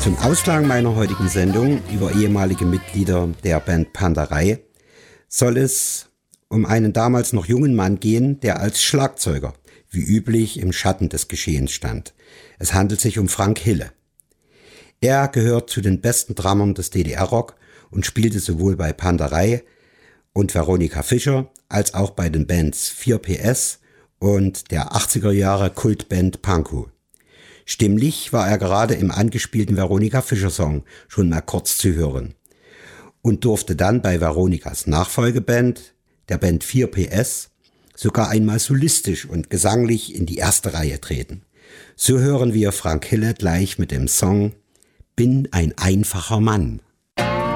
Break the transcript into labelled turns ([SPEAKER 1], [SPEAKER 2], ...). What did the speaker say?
[SPEAKER 1] Zum Ausklang meiner heutigen Sendung über ehemalige Mitglieder der Band Panterei soll es um einen damals noch jungen Mann gehen, der als Schlagzeuger, wie üblich, im Schatten des Geschehens stand. Es handelt sich um Frank Hille. Er gehört zu den besten Drummern des DDR-Rock und spielte sowohl bei Panterei und Veronika Fischer als auch bei den Bands 4PS und der 80er Jahre Kultband Pankow. Stimmlich war er gerade im angespielten Veronika Fischer Song schon mal kurz zu hören und durfte dann bei Veronikas Nachfolgeband, der Band 4PS, sogar einmal solistisch und gesanglich in die erste Reihe treten. So hören wir Frank Hille gleich mit dem Song Bin ein einfacher Mann.